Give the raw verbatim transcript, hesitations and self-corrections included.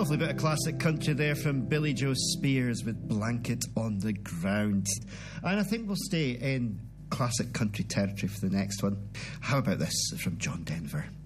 Lovely bit of classic country there from Billy Joe Spears with Blanket on the Ground. And I think we'll stay in classic country territory for the next one. How about this from John Denver?